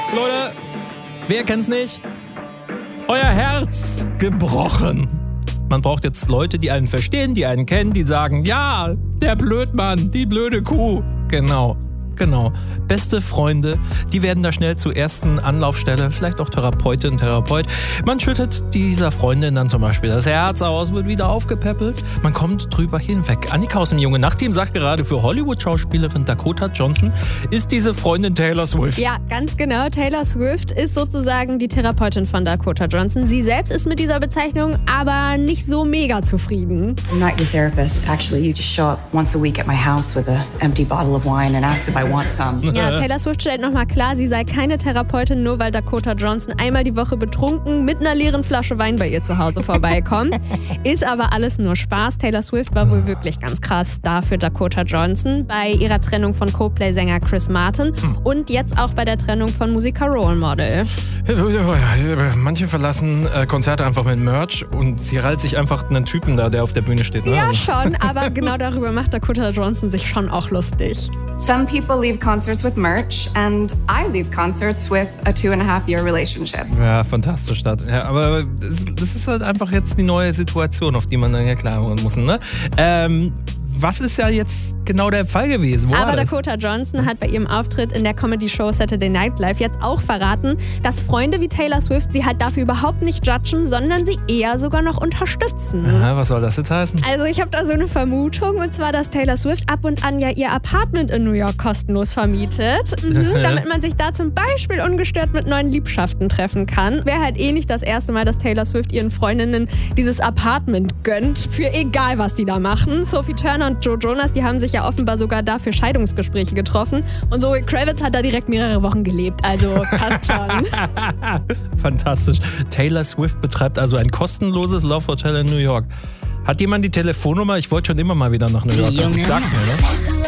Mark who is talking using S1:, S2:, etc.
S1: Leute, wer kennt's nicht? Euer Herz gebrochen. Man braucht jetzt Leute, die einen verstehen, die einen kennen, die sagen, ja, der Blödmann, die blöde Kuh. Genau. Beste Freunde, die werden da schnell zur ersten Anlaufstelle, vielleicht auch Therapeutin, Therapeut. Man schüttet dieser Freundin dann zum Beispiel das Herz aus, wird wieder aufgepäppelt. Man kommt drüber hinweg. Annika aus dem Junge Nachtteam sagt gerade, für Hollywood-Schauspielerin Dakota Johnson ist diese Freundin Taylor Swift.
S2: Ja, ganz genau. Taylor Swift ist sozusagen die Therapeutin von Dakota Johnson. Sie selbst ist mit dieser Bezeichnung aber nicht so mega zufrieden.
S3: I'm not your therapist. Actually, you just show up once a week at my house with an empty bottle of wine and ask if I want some.
S2: Ja, Taylor Swift stellt nochmal klar, sie sei keine Therapeutin, nur weil Dakota Johnson einmal die Woche betrunken mit einer leeren Flasche Wein bei ihr zu Hause vorbeikommt. Ist aber alles nur Spaß. Taylor Swift war wohl wirklich ganz krass da für Dakota Johnson bei ihrer Trennung von Coldplay-Sänger Chris Martin und jetzt auch bei der Trennung von Musiker Role Model.
S1: Manche verlassen Konzerte einfach mit Merch und sie reilt sich einfach einen Typen da, der auf der Bühne steht. Ne?
S2: Ja, schon, aber genau darüber macht Dakota Johnson sich schon auch lustig.
S3: Some people leave concerts with merch, and I leave concerts with a 2.5-year relationship.
S1: Ja, fantastisch. Ja, aber das ist halt einfach jetzt die neue Situation, auf die man dann ja klar muss. Ne? Was ist ja jetzt genau der Fall gewesen?
S2: Aber Dakota Johnson hat bei ihrem Auftritt in der Comedy-Show Saturday Night Live jetzt auch verraten, dass Freunde wie Taylor Swift sie halt dafür überhaupt nicht judgen, sondern sie eher sogar noch unterstützen.
S1: Aha, was soll das jetzt heißen?
S2: Also ich habe da so eine Vermutung, und zwar, dass Taylor Swift ab und an ja ihr Apartment in New York kostenlos vermietet, damit man sich da zum Beispiel ungestört mit neuen Liebschaften treffen kann. Wäre halt nicht das erste Mal, dass Taylor Swift ihren Freundinnen dieses Apartment gönnt, für egal was die da machen. Sophie Turner und Joe Jonas, die haben sich ja offenbar sogar da für Scheidungsgespräche getroffen. Und Zoe Kravitz hat da direkt mehrere Wochen gelebt. Also passt schon.
S1: Fantastisch. Taylor Swift betreibt also ein kostenloses Love Hotel in New York. Hat jemand die Telefonnummer? Ich wollte schon immer mal wieder nach New York. Also ich sag's nur, ne?